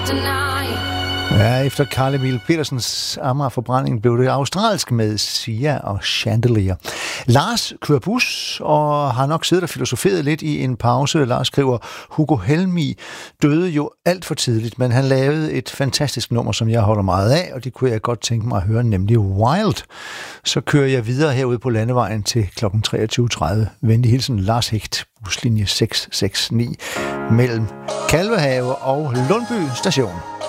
Ja, efter Carl Emil Petersens Amager-forbrænding blev det australsk med Sia og Chandelier. Lars kører bus og har nok siddet og filosoferet lidt i en pause. Lars skriver, Hugo Helmig døde jo alt for tidligt, men han lavede et fantastisk nummer, som jeg holder meget af, og det kunne jeg godt tænke mig at høre, nemlig Wild. Så kører jeg videre herude på landevejen til kl. 23.30. Venlig hilsen, Lars Hecht, buslinje 669, mellem Kalvehave og Lundby station.